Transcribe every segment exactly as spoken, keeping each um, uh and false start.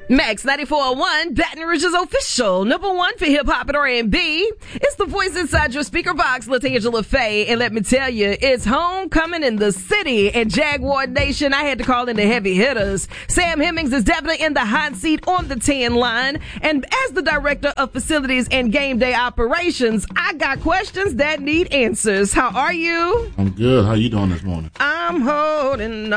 Max ninety-four point one, Baton Rouge's official number one for hip-hop and R and B. It's the voice inside your speaker box, LaTangela Faye. And let me tell you, it's homecoming in the city. And Jaguar Nation, I had to call in the heavy hitters. Sam Hemmings is definitely in the hot seat on the ten line. And as the director of facilities and game day operations, I got questions that need answers. How are you? I'm good. How you doing this morning? I'm holding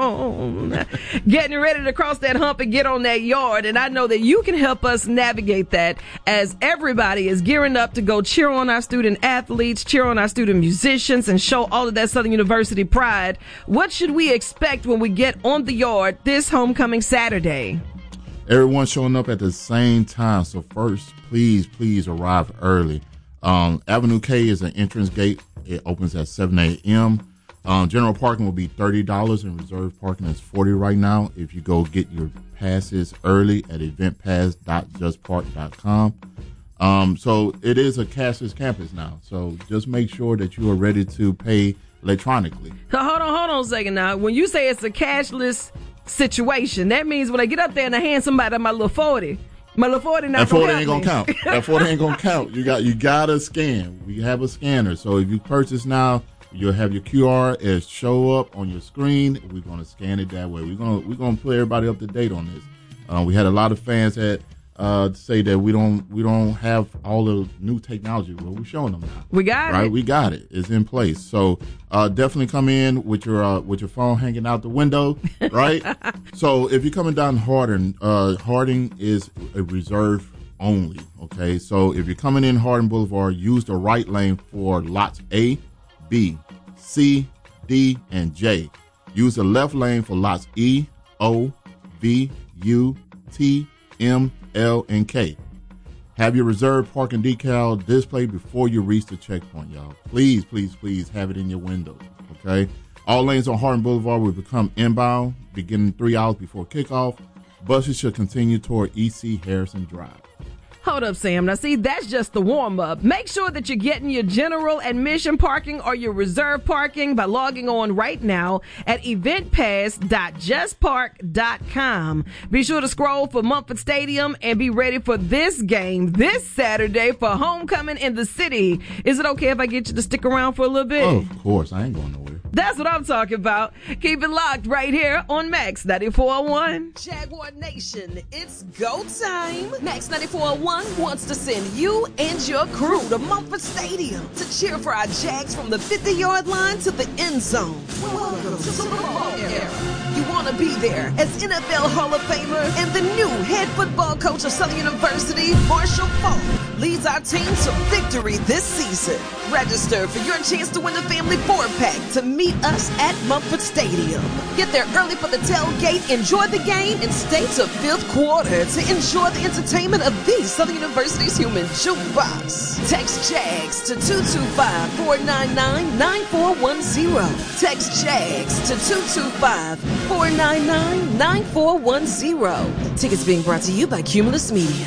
on. Getting ready to cross that hump and get on that yard. And I know that you can help us navigate that as everybody is gearing up to go cheer on our student athletes, cheer on our student musicians, and show all of that Southern University pride. What should we expect when we get on the yard this homecoming Saturday? Everyone's showing up at the same time. So first, please, please arrive early. Um, Avenue K is an entrance gate. It opens at seven a.m. Um, general parking will be thirty dollars and reserved parking is forty dollars right now. If you go get your passes early at event pass dot just park dot com. Um, so it is a cashless campus now. So just make sure that you are ready to pay electronically. So hold on, hold on a second now. When you say it's a cashless situation, that means when I get up there and I hand somebody my little forty, my little forty not that forty gonna ain't gonna count. That forty ain't gonna count. You got you gotta scan. We have a scanner. So if you purchase now, you'll have your Q R as show up on your screen. We're gonna scan it that way. We're gonna we're gonna put everybody up to date on this. Uh, we had a lot of fans that uh, say that we don't we don't have all the new technology. Well, we're showing them now. We got right? it. We got it. It's in place. So uh, definitely come in with your uh, with your phone hanging out the window, right? So if you're coming down Harding, uh, Harding is a reserve only. Okay, so if you're coming in Harding Boulevard, use the right lane for lots A, B, C, D, and J. Use the left lane for lots E, O, V, U, T, M, L, and K. Have your reserved parking decal displayed before you reach the checkpoint, y'all. Please, please, please have it in your windows, okay? All lanes on Harding Boulevard will become inbound beginning three hours before kickoff. Buses should continue toward E C Harrison Drive. Hold up, Sam. Now, see, that's just the warm-up. Make sure that you're getting your general admission parking or your reserve parking by logging on right now at event pass dot just park dot com. Be sure to scroll for Mumford Stadium and be ready for this game this Saturday for homecoming in the city. Is it okay if I get you to stick around for a little bit? Oh, of course. I ain't going nowhere. That's what I'm talking about. Keep it locked right here on Max ninety-four point one. Jaguar Nation, it's go time. Max ninety-four point one wants to send you and your crew to Mumford Stadium to cheer for our Jags from the fifty-yard line to the end zone. Welcome to the football era. You want to be there as N F L Hall of Famer and the new head football coach of Southern University, Marshall Faulk, leads our team to victory this season. Register for your chance to win a family four-pack to meet us at Mumford Stadium. Get there early for the tailgate, enjoy the game, and stay to fifth quarter to enjoy the entertainment of the Southern University's human jukebox. Text JAGS to two two five, four nine nine, nine four one zero. Text JAGS to two two five, four nine nine, nine four one zero. Tickets being brought to you by Cumulus Media.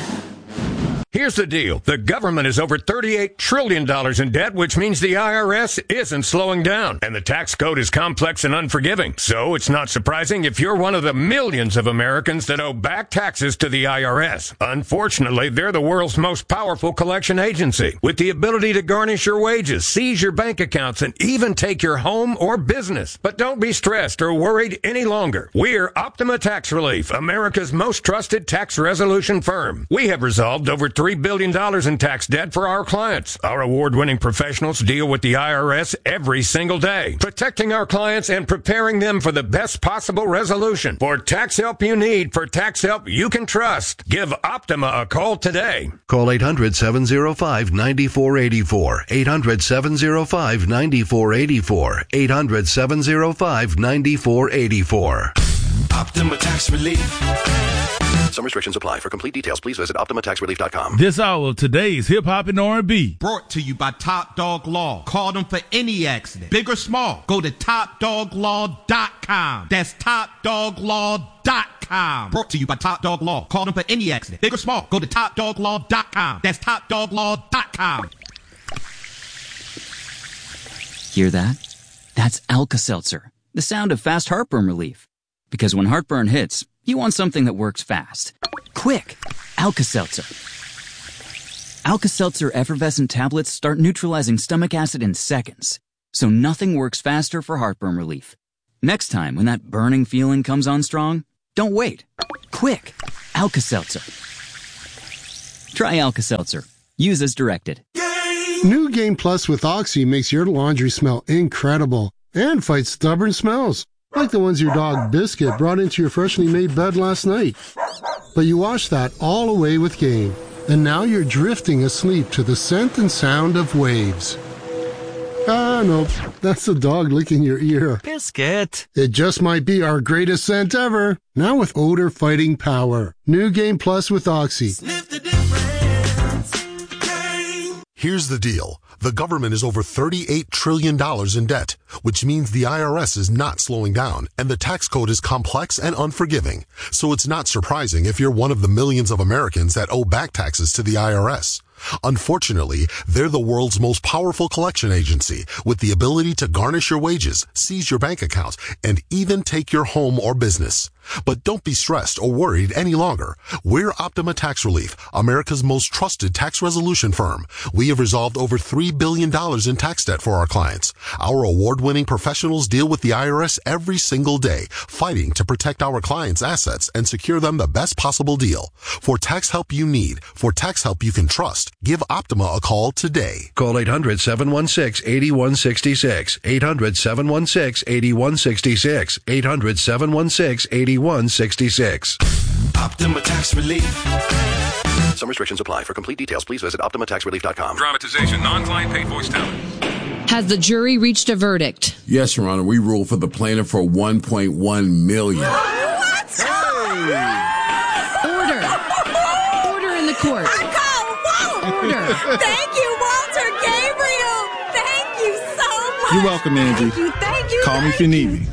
Here's the deal. The government is over thirty-eight trillion dollars in debt, which means the I R S isn't slowing down. And the tax code is complex and unforgiving. So it's not surprising if you're one of the millions of Americans that owe back taxes to the I R S. Unfortunately, they're the world's most powerful collection agency, with the ability to garnish your wages, seize your bank accounts, and even take your home or business. But don't be stressed or worried any longer. We're Optima Tax Relief, America's most trusted tax resolution firm. We have resolved over three billion dollars in tax debt for our clients. Our award-winning professionals deal with the I R S every single day, protecting our clients and preparing them for the best possible resolution. For tax help you need, for tax help you can trust, give Optima a call today. Call eight hundred, seven oh five, nine four eight four. eight hundred, seven oh five, nine four eight four. eight hundred, seven oh five, nine four eight four. Optima Tax Relief. Some restrictions apply. For complete details, please visit optima tax relief dot com. This hour of today's Hip Hop and R and B. Brought to you by Top Dog Law. Call them for any accident, big or small. Go to top dog law dot com. That's top dog law dot com. Brought to you by Top Dog Law. Call them for any accident, big or small. Go to top dog law dot com. That's top dog law dot com. Hear that? That's Alka-Seltzer, the sound of fast heartburn relief. Because when heartburn hits, you want something that works fast. Quick, Alka-Seltzer. Alka-Seltzer effervescent tablets start neutralizing stomach acid in seconds, so nothing works faster for heartburn relief. Next time when that burning feeling comes on strong, don't wait. Quick, Alka-Seltzer. Try Alka-Seltzer. Use as directed. New Game Plus with Oxy makes your laundry smell incredible and fights stubborn smells, like the ones your dog Biscuit brought into your freshly made bed last night. But you wash that all away with Game, and now you're drifting asleep to the scent and sound of waves. Ah, no, that's the dog licking your ear. Biscuit. It just might be our greatest scent ever, now with odor-fighting power. New Game Plus with Oxy. Sniff the difference. Game. Here's the deal. The government is over thirty-eight trillion dollars in debt, which means the I R S is not slowing down, and the tax code is complex and unforgiving. So it's not surprising if you're one of the millions of Americans that owe back taxes to the I R S. Unfortunately, they're the world's most powerful collection agency with the ability to garnish your wages, seize your bank accounts, and even take your home or business. But don't be stressed or worried any longer. We're Optima Tax Relief, America's most trusted tax resolution firm. We have resolved over three billion dollars in tax debt for our clients. Our award-winning professionals deal with the I R S every single day, fighting to protect our clients' assets and secure them the best possible deal. For tax help you need, for tax help you can trust, give Optima a call today. Call eight hundred, seven one six, eight one six six. eight hundred, seven one six, eight one six six. eight hundred, seven one six, eight one six six. Optima Tax Relief. Some restrictions apply. For complete details, please visit optima tax relief dot com. Dramatization, non-client paid voice talent. Has the jury reached a verdict? Yes, Your Honor. We ruled for the plaintiff for one point one million dollars. What? Hey! Order. Order in the court. I call Walt. Order. Thank you, Walter Gabriel. Thank you so much. You're welcome, Angie. Thank you. Thank you. Call me if you need me.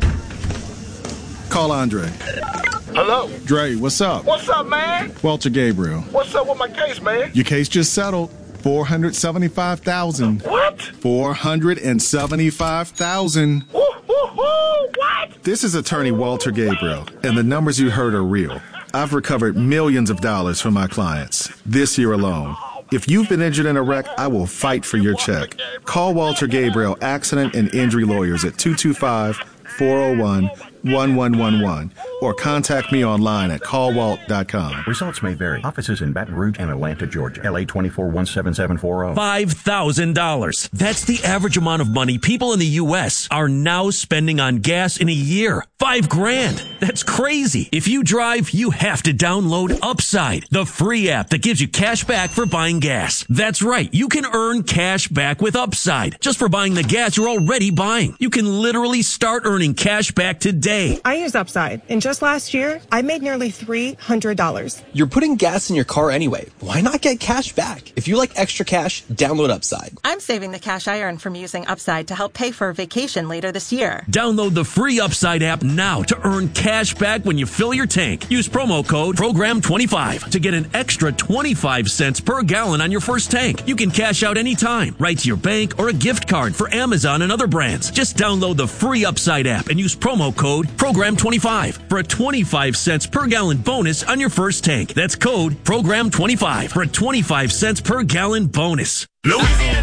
Call Andre. Hello? Dre, what's up? What's up, man? Walter Gabriel. What's up with my case, man? Your case just settled. four hundred seventy-five thousand dollars. What? four hundred seventy-five thousand dollars. Woo, woo, woo, what? This is attorney Walter Gabriel, and the numbers you heard are real. I've recovered millions of dollars from my clients this year alone. If you've been injured in a wreck, I will fight for your check. Call Walter Gabriel Accident and Injury Lawyers at two two five, four oh one, one one one one or contact me online at call walt dot com. Results may vary. Offices in Baton Rouge and Atlanta, Georgia. L A twenty-four one seven seven four zero. five thousand dollars. That's the average amount of money people in the U S are now spending on gas in a year. Five grand. That's crazy. If you drive, you have to download Upside, the free app that gives you cash back for buying gas. That's right. You can earn cash back with Upside just for buying the gas you're already buying. You can literally start earning cash back today. I use Upside, and just last year, I made nearly three hundred dollars. You're putting gas in your car anyway. Why not get cash back? If you like extra cash, download Upside. I'm saving the cash I earn from using Upside to help pay for a vacation later this year. Download the free Upside app now to earn cash back when you fill your tank. Use promo code program twenty-five to get an extra twenty-five cents per gallon on your first tank. You can cash out anytime, right to your bank or a gift card for Amazon and other brands. Just download the free Upside app and use promo code program twenty-five for a twenty-five cents per gallon bonus on your first tank. That's code program twenty-five for a twenty-five cents per gallon bonus. Louisiana.